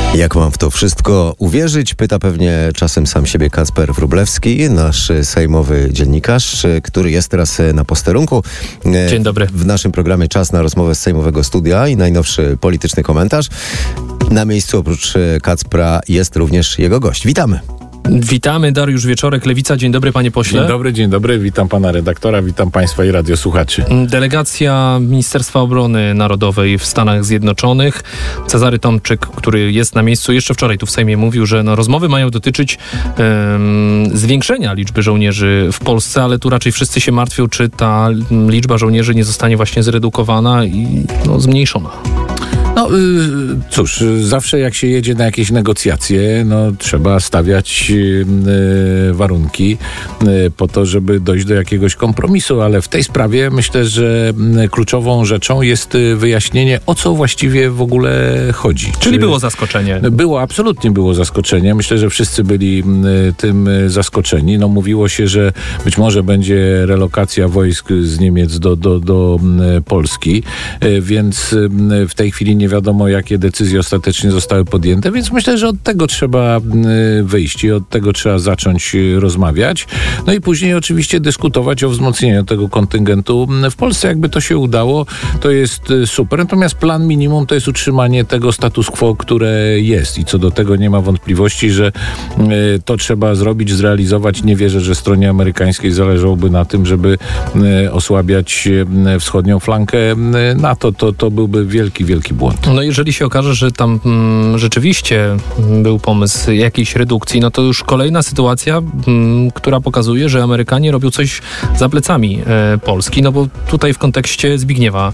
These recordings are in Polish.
Jak mam w to wszystko uwierzyć? Pyta pewnie czasem sam siebie Kacper Wróblewski, nasz sejmowy dziennikarz, który jest teraz na posterunku. Dzień dobry. W naszym programie Czas na rozmowę z sejmowego studia i najnowszy polityczny komentarz. Na miejscu oprócz Kacpra jest również jego gość. Witamy. Witamy, Dariusz Wieczorek, Lewica. Dzień dobry, panie pośle. Dzień dobry, witam pana redaktora, witam państwa i radiosłuchaczy. Delegacja Ministerstwa Obrony Narodowej w Stanach Zjednoczonych. Cezary Tomczyk, który jest na miejscu, jeszcze wczoraj tu w Sejmie mówił, że rozmowy mają dotyczyć zwiększenia liczby żołnierzy w Polsce, ale tu raczej wszyscy się martwią, czy ta liczba żołnierzy nie zostanie właśnie zredukowana i zmniejszona. Cóż, zawsze jak się jedzie na jakieś negocjacje, trzeba stawiać warunki po to, żeby dojść do jakiegoś kompromisu, ale w tej sprawie myślę, że kluczową rzeczą jest wyjaśnienie, o co właściwie w ogóle chodzi. Czyli było zaskoczenie? Absolutnie było zaskoczenie. Myślę, że wszyscy byli tym zaskoczeni. Mówiło się, że być może będzie relokacja wojsk z Niemiec do Polski, więc w tej chwili nie wiadomo, jakie decyzje ostatecznie zostały podjęte, więc myślę, że od tego trzeba wyjść i od tego trzeba zacząć rozmawiać. I później oczywiście dyskutować o wzmocnieniu tego kontyngentu w Polsce. Jakby to się udało, to jest super. Natomiast plan minimum to jest utrzymanie tego status quo, które jest i co do tego nie ma wątpliwości, że to trzeba zrobić, zrealizować. Nie wierzę, że stronie amerykańskiej zależałoby na tym, żeby osłabiać wschodnią flankę NATO. To byłby wielki, wielki błąd. Jeżeli się okaże, że tam rzeczywiście był pomysł jakiejś redukcji, to już kolejna sytuacja, która pokazuje, że Amerykanie robią coś za plecami Polski, bo tutaj w kontekście Zbigniewa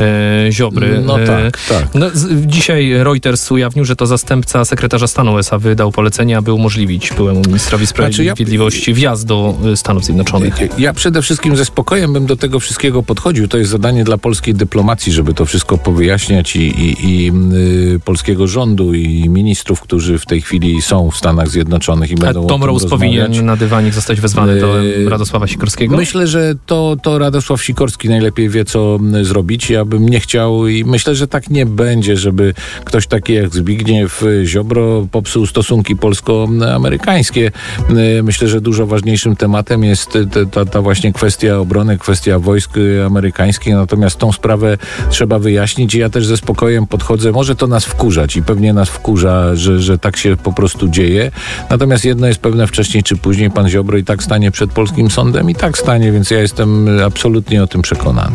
Ziobry. Tak. Dzisiaj Reuters ujawnił, że to zastępca sekretarza stanu USA wydał polecenie, aby umożliwić byłemu ministrowi sprawiedliwości wjazd do Stanów Zjednoczonych. Ja przede wszystkim ze spokojem bym do tego wszystkiego podchodził. To jest zadanie dla polskiej dyplomacji, żeby to wszystko powyjaśniać i polskiego rządu i ministrów, którzy w tej chwili są w Stanach Zjednoczonych i będą Tom Rose powinien na dywanik zostać wezwany do Radosława Sikorskiego? Myślę, że to Radosław Sikorski najlepiej wie, co zrobić. Ja bym nie chciał i myślę, że tak nie będzie, żeby ktoś taki jak Zbigniew Ziobro popsuł stosunki polsko-amerykańskie. Myślę, że dużo ważniejszym tematem jest ta właśnie kwestia obrony, kwestia wojsk amerykańskich, natomiast tą sprawę trzeba wyjaśnić i ja też ze spokojem podchodzę. Może to nas wkurzać i pewnie nas wkurza, że tak się po prostu dzieje. Natomiast jedno jest pewne, wcześniej czy później pan Ziobro i tak stanie przed polskim sądem i tak stanie, więc ja jestem absolutnie o tym przekonany.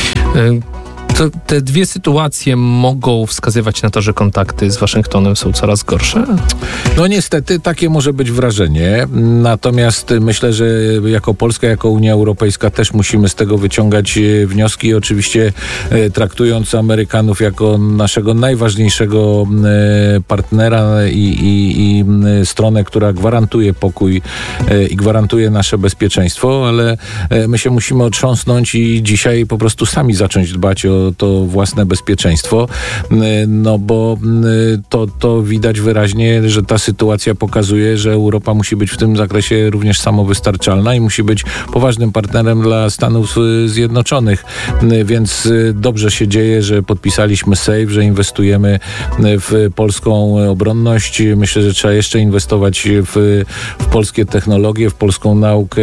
To te dwie sytuacje mogą wskazywać na to, że kontakty z Waszyngtonem są coraz gorsze? Niestety, takie może być wrażenie. Natomiast myślę, że jako Polska, jako Unia Europejska też musimy z tego wyciągać wnioski. Oczywiście traktując Amerykanów jako naszego najważniejszego partnera i stronę, która gwarantuje pokój i gwarantuje nasze bezpieczeństwo, ale my się musimy otrząsnąć i dzisiaj po prostu sami zacząć dbać o to własne bezpieczeństwo, bo to widać wyraźnie, że ta sytuacja pokazuje, że Europa musi być w tym zakresie również samowystarczalna i musi być poważnym partnerem dla Stanów Zjednoczonych, więc dobrze się dzieje, że podpisaliśmy SAFE, że inwestujemy w polską obronność. Myślę, że trzeba jeszcze inwestować w polskie technologie, w polską naukę,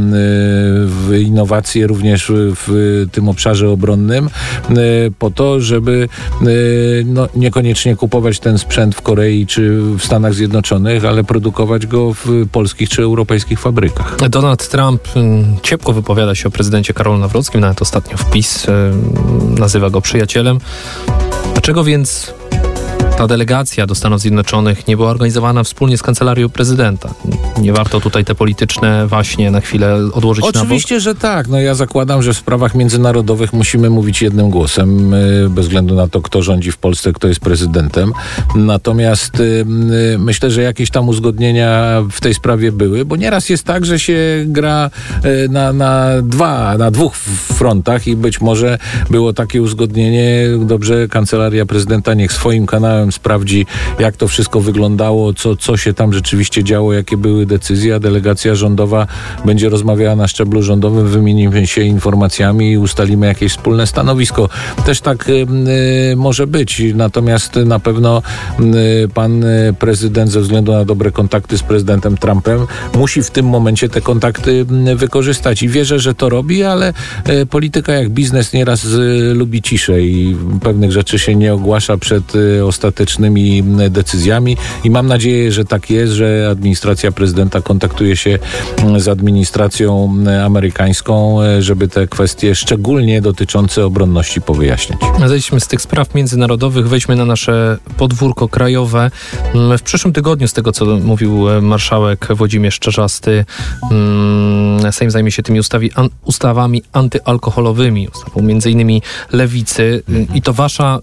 w innowacje również w tym obszarze obronnym, po to, żeby niekoniecznie kupować ten sprzęt w Korei czy w Stanach Zjednoczonych, ale produkować go w polskich czy europejskich fabrykach. Donald Trump ciepło wypowiada się o prezydencie Karolu Nawrockim, nawet ostatnio wpis nazywa go przyjacielem. Dlaczego więc ta delegacja do Stanów Zjednoczonych nie była organizowana wspólnie z Kancelarią Prezydenta? Nie warto tutaj te polityczne waśnie na chwilę odłożyć na bok? Oczywiście, że tak. Ja zakładam, że w sprawach międzynarodowych musimy mówić jednym głosem, bez względu na to, kto rządzi w Polsce, kto jest prezydentem. Natomiast myślę, że jakieś tam uzgodnienia w tej sprawie były, bo nieraz jest tak, że się gra na dwóch frontach i być może było takie uzgodnienie. Dobrze, Kancelaria Prezydenta niech swoim kanałem Trumpem, sprawdzi, jak to wszystko wyglądało, co się tam rzeczywiście działo, jakie były decyzje, a delegacja rządowa będzie rozmawiała na szczeblu rządowym, wymienimy się informacjami i ustalimy jakieś wspólne stanowisko. Też tak może być, natomiast na pewno pan prezydent ze względu na dobre kontakty z prezydentem Trumpem musi w tym momencie te kontakty wykorzystać i wierzę, że to robi, ale polityka jak biznes nieraz lubi ciszę i pewnych rzeczy się nie ogłasza przed ostatecznymi decyzjami i mam nadzieję, że tak jest, że administracja prezydenta kontaktuje się z administracją amerykańską, żeby te kwestie szczególnie dotyczące obronności powyjaśniać. Zejdźmy z tych spraw międzynarodowych, wejdźmy na nasze podwórko krajowe. W przyszłym tygodniu, z tego co mówił marszałek Włodzimierz Czarzasty, Sejm zajmie się tymi ustawami antyalkoholowymi, ustawą między innymi Lewicy i to wasza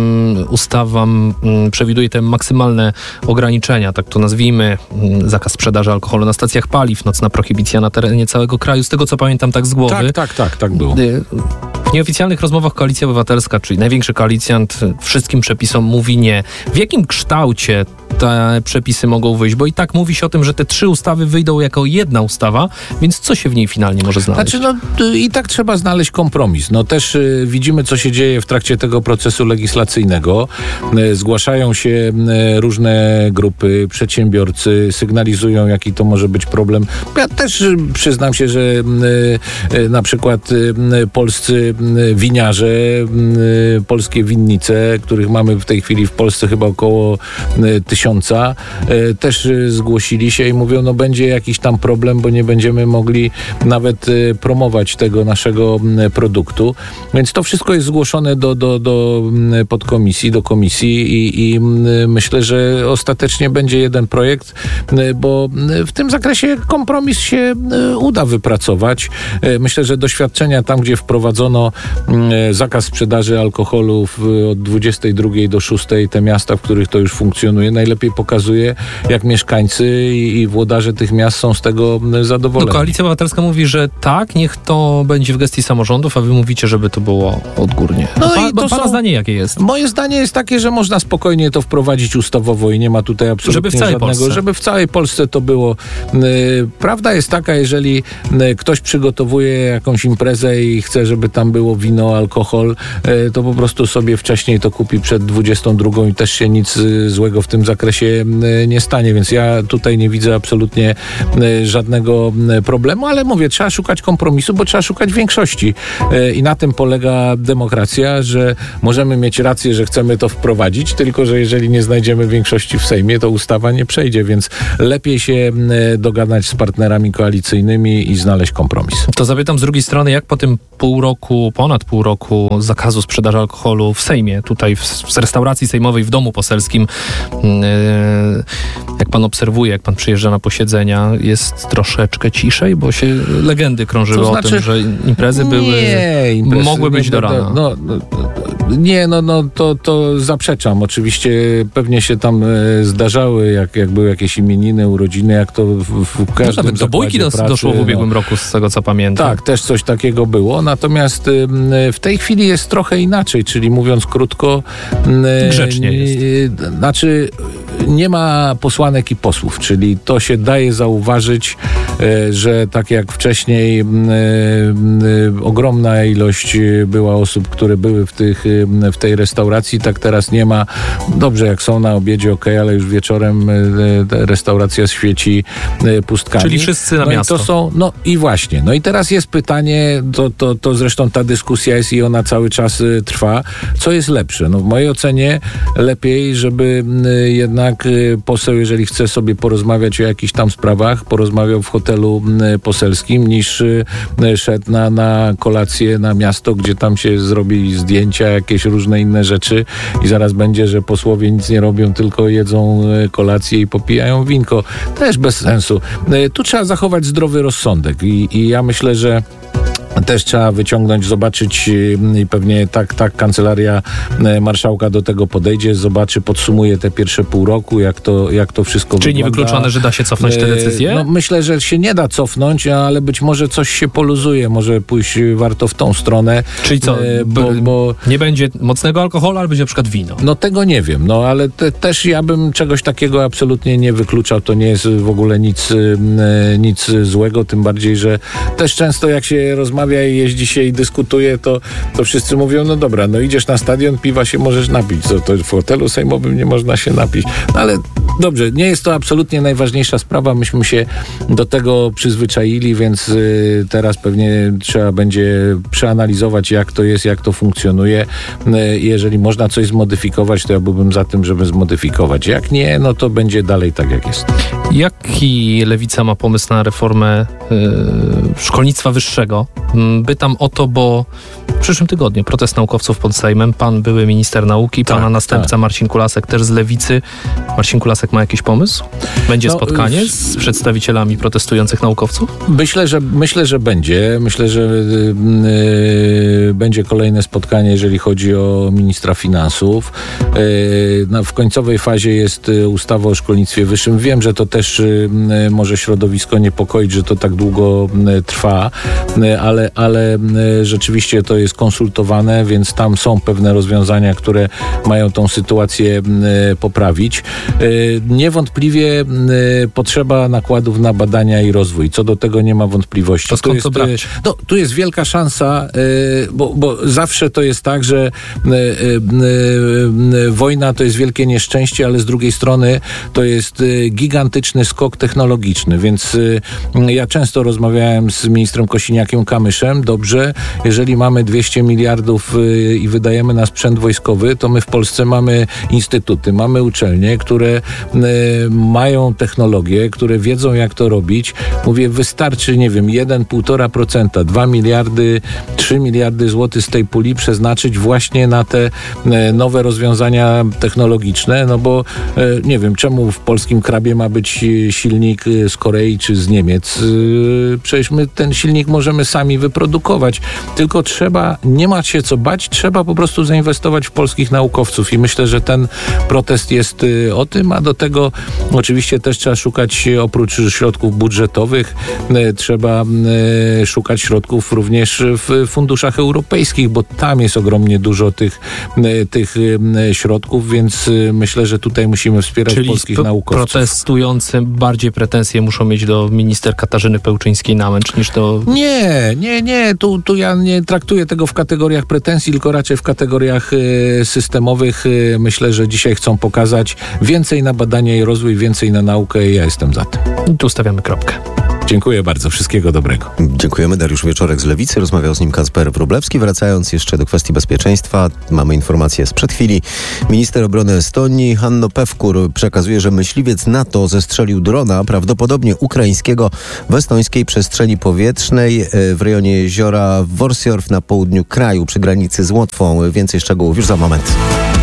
ustawa przewiduje te maksymalne ograniczenia, tak to nazwijmy, zakaz sprzedaży alkoholu na stacjach paliw, nocna prohibicja na terenie całego kraju, z tego co pamiętam tak z głowy. Tak było. W nieoficjalnych rozmowach Koalicja Obywatelska, czyli największy koalicjant, wszystkim przepisom mówi nie. W jakim kształcie te przepisy mogą wyjść? Bo i tak mówi się o tym, że te 3 ustawy wyjdą jako jedna ustawa, więc co się w niej finalnie może znaleźć? Znaczy, i tak trzeba znaleźć kompromis. Też widzimy, co się dzieje w trakcie tego procesu legislacyjnego. Zgłaszają się różne grupy, przedsiębiorcy, sygnalizują, jaki to może być problem. Ja też przyznam się, że na przykład polscy winiarze, polskie winnice, których mamy w tej chwili w Polsce chyba około 1000, też zgłosili się i mówią, będzie jakiś tam problem, bo nie będziemy mogli nawet promować tego naszego produktu. Więc to wszystko jest zgłoszone do podkomisji, do komisji i myślę, że ostatecznie będzie jeden projekt, bo w tym zakresie kompromis się uda wypracować. Myślę, że doświadczenia tam, gdzie wprowadzono zakaz sprzedaży alkoholu od 22 do 6, te miasta, w których to już funkcjonuje, najlepiej pokazuje, jak mieszkańcy i włodarze tych miast są z tego zadowoleni. Koalicja Obywatelska mówi, że tak, niech to będzie w gestii samorządów, a wy mówicie, żeby to było odgórnie. Pana zdanie jakie jest? Moje zdanie jest takie, że można spokojnie to wprowadzić ustawowo i nie ma tutaj absolutnie żeby w całej Polsce to było. Prawda jest taka, jeżeli ktoś przygotowuje jakąś imprezę i chce, żeby tam było wino, alkohol, to po prostu sobie wcześniej to kupi przed 22 i też się nic złego w tym zakresie nie stanie, więc ja tutaj nie widzę absolutnie żadnego problemu, ale mówię, trzeba szukać kompromisu, bo trzeba szukać większości i na tym polega demokracja, że możemy mieć rację, że chcemy to wprowadzić, tylko że jeżeli nie znajdziemy większości w Sejmie, to ustawa nie przejdzie, więc lepiej się dogadać z partnerami koalicyjnymi i znaleźć kompromis. To zapytam z drugiej strony, jak po tym ponad pół roku zakazu sprzedaży alkoholu w Sejmie, tutaj w restauracji sejmowej, w domu poselskim, jak pan obserwuje, jak pan przyjeżdża na posiedzenia, jest troszeczkę ciszej, bo się legendy krążyły o tym, że imprezy mogły być do rana. To zaprzeczam. Oczywiście pewnie się tam zdarzały, jak były jakieś imieniny, urodziny, jak to w każdym nawet do bójki doszło w ubiegłym roku, z tego co pamiętam. Tak, też coś takiego było. Natomiast w tej chwili jest trochę inaczej, czyli mówiąc krótko, grzecznie jest. Znaczy nie ma posłanek i posłów, czyli to się daje zauważyć, że tak jak wcześniej ogromna ilość była osób, które były w tej restauracji, tak teraz nie ma. Dobrze, jak są na obiedzie, ale już wieczorem restauracja świeci pustkami. Czyli wszyscy na miasto. I właśnie. I teraz jest pytanie, to zresztą ta dyskusja jest i ona cały czas trwa. Co jest lepsze? W mojej ocenie lepiej, żeby jednak poseł, jeżeli chce sobie porozmawiać o jakichś tam sprawach, porozmawiał w hotelu poselskim, niż szedł na kolację na miasto, gdzie tam się zrobi zdjęcia, jakieś różne inne rzeczy i zaraz będzie, że posłowie nic nie robią, tylko jedzą kolację i popijają winko. Też bez sensu. Tu trzeba zachować zdrowy rozsądek i ja myślę, że też trzeba wyciągnąć, zobaczyć i pewnie tak kancelaria marszałka do tego podejdzie, zobaczy, podsumuje te pierwsze pół roku, jak to wszystko Czyli wygląda. niewykluczone, że da się cofnąć te decyzje? No, myślę, że się nie da cofnąć, ale być może coś się poluzuje, może pójść warto w tą stronę. Czyli co, bo nie będzie mocnego alkoholu, ale będzie na przykład wino? No tego nie wiem, ale też ja bym czegoś takiego absolutnie nie wykluczał, to nie jest w ogóle nic złego, tym bardziej, że też często jak się rozmawia i jeździ się i dyskutuje, to wszyscy mówią, no dobra, no idziesz na stadion, piwa się możesz napić, to w hotelu sejmowym nie można się napić, no ale dobrze, nie jest to absolutnie najważniejsza sprawa, myśmy się do tego przyzwyczaili, więc teraz pewnie trzeba będzie przeanalizować, jak to jest, jak to funkcjonuje. Jeżeli można coś zmodyfikować, to ja byłbym za tym, żeby zmodyfikować. Jak nie, no to będzie dalej tak, jak jest. Jaki Lewica ma pomysł na reformę szkolnictwa wyższego? Pytam o to, bo w przyszłym tygodniu protest naukowców pod Sejmem. Pan były minister nauki, pana następca Marcin Kulasek też z Lewicy. Marcin Kulasek ma jakiś pomysł? Będzie spotkanie z przedstawicielami protestujących naukowców? Myślę, że będzie. Myślę, że będzie kolejne spotkanie, jeżeli chodzi o ministra finansów. W końcowej fazie jest ustawa o szkolnictwie wyższym. Wiem, że to też może środowisko niepokoić, że to tak długo trwa, ale rzeczywiście to jest konsultowane, więc tam są pewne rozwiązania, które mają tą sytuację poprawić. Niewątpliwie potrzeba nakładów na badania i rozwój. Co do tego nie ma wątpliwości. To skąd to brać? Tu jest wielka szansa, bo zawsze to jest tak, że wojna to jest wielkie nieszczęście, ale z drugiej strony to jest gigantyczny skok technologiczny, więc ja często rozmawiałem z ministrem Kosiniakiem-Kamyszem. Dobrze, jeżeli mamy 200 miliardów i wydajemy na sprzęt wojskowy, to my w Polsce mamy instytuty, mamy uczelnie, które mają technologię, które wiedzą, jak to robić. Mówię, wystarczy, 1,5%, 2 miliardy, 3 miliardy złotych z tej puli przeznaczyć właśnie na te nowe rozwiązania technologiczne, no bo nie wiem, czemu w polskim krabie ma być silnik z Korei czy z Niemiec. Przecież my ten silnik możemy sami wyprodukować, tylko nie ma się co bać, trzeba po prostu zainwestować w polskich naukowców i myślę, że ten protest jest o tym, a do tego oczywiście też trzeba szukać, oprócz środków budżetowych, trzeba szukać środków również w funduszach europejskich, bo tam jest ogromnie dużo tych środków, więc myślę, że tutaj musimy wspierać polskich naukowców. Protestujący bardziej pretensje muszą mieć do minister Katarzyny Pełczyńskiej-Namęcz niż do... Nie. Tu ja nie traktuję tego w kategoriach pretensji, tylko raczej w kategoriach systemowych. Myślę, że dzisiaj chcą pokazać więcej na badania i rozwój, więcej na naukę i ja jestem za tym. I tu stawiamy kropkę. Dziękuję bardzo. Wszystkiego dobrego. Dziękujemy. Dariusz Wieczorek z Lewicy. Rozmawiał z nim Kacper Wróblewski. Wracając jeszcze do kwestii bezpieczeństwa, mamy informację sprzed chwili. Minister obrony Estonii Hanno Pevkur przekazuje, że myśliwiec NATO zestrzelił drona, prawdopodobnie ukraińskiego, w estońskiej przestrzeni powietrznej w rejonie jeziora Worsjorf na południu kraju, przy granicy z Łotwą. Więcej szczegółów już za moment.